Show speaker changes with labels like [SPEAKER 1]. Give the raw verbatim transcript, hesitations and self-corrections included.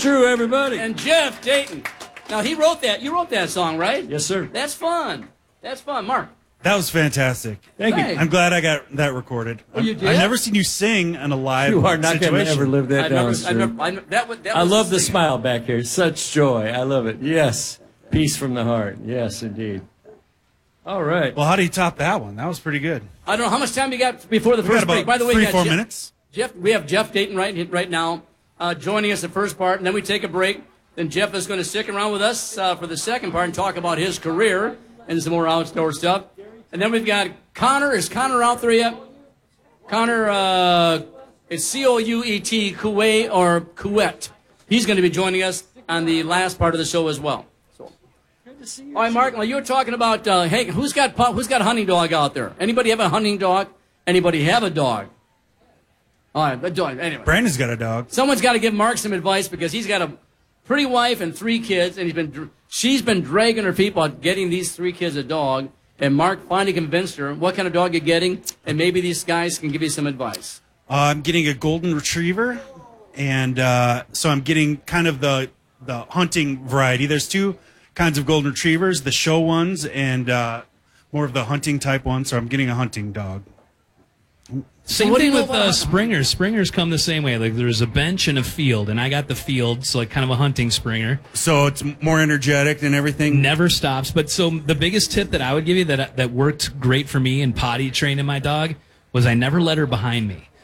[SPEAKER 1] true, everybody.
[SPEAKER 2] And Jeff Dayton. Now, he wrote that. You wrote that song, right?
[SPEAKER 1] Yes, sir.
[SPEAKER 2] That's fun. That's fun. Mark.
[SPEAKER 3] That was fantastic.
[SPEAKER 1] Thank you.
[SPEAKER 3] I'm glad I got that recorded.
[SPEAKER 2] Oh, you did?
[SPEAKER 3] I've never seen you sing in a live
[SPEAKER 1] You are not going
[SPEAKER 3] situation.
[SPEAKER 1] to ever live that
[SPEAKER 2] I
[SPEAKER 1] down,
[SPEAKER 2] never,
[SPEAKER 1] sir.
[SPEAKER 2] I never, I never, that was, that
[SPEAKER 1] I
[SPEAKER 2] was
[SPEAKER 1] love the
[SPEAKER 2] singing.
[SPEAKER 1] smile back here. Such joy. I love it. Yes. Peace from the heart. Yes, indeed. All right.
[SPEAKER 3] Well, how do you top that one? That was pretty good.
[SPEAKER 2] I don't know how much time you got before the
[SPEAKER 3] We
[SPEAKER 2] first
[SPEAKER 3] got about
[SPEAKER 2] break. By the way,
[SPEAKER 3] three,
[SPEAKER 2] we got
[SPEAKER 3] four
[SPEAKER 2] Jeff,
[SPEAKER 3] minutes.
[SPEAKER 2] Jeff, we have Jeff Dayton right right now uh, joining us the first part, and then we take a break. Then Jeff is going to stick around with us uh, for the second part and talk about his career and some more outdoor stuff. And then we've got Connor. Is Connor out there yet? Connor, uh, it's C O U E T, Kuwait or Kuwait. He's going to be joining us on the last part of the show as well. So. All right, Mark. Well, you were talking about uh, hey, who's got who's got a hunting dog out there? Anybody have a hunting dog? Anybody have a dog? All right, but dog. Anyway,
[SPEAKER 3] Brandon's got a dog.
[SPEAKER 2] someone's got to give Mark some advice because he's got a pretty wife and three kids, and he's been she's been dragging her people out getting these three kids a dog. And Mark finally convinced her what kind of dog you're getting, and maybe these guys can give you some advice.
[SPEAKER 3] Uh, I'm getting a golden retriever, and uh, so I'm getting kind of the the hunting variety. There's two kinds of golden retrievers: the show ones and uh, more of the hunting type ones. So I'm getting a hunting dog.
[SPEAKER 4] Same
[SPEAKER 2] what do
[SPEAKER 4] thing
[SPEAKER 2] you know
[SPEAKER 4] with
[SPEAKER 2] about-
[SPEAKER 4] uh, Springers. Springers come the same way. Like there's a bench and a field, and I got the field, so like kind of a hunting Springer.
[SPEAKER 3] So it's more energetic and everything.
[SPEAKER 4] Never stops. But so the biggest tip that I would give you that that worked great for me in potty training my dog was I never let her behind me.